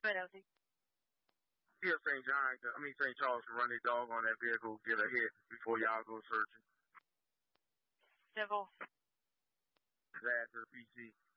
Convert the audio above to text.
But Elsie. Yeah, St. Charles can run their dog on that vehicle, get a hit before y'all go searching. Civil. Disaster, PC.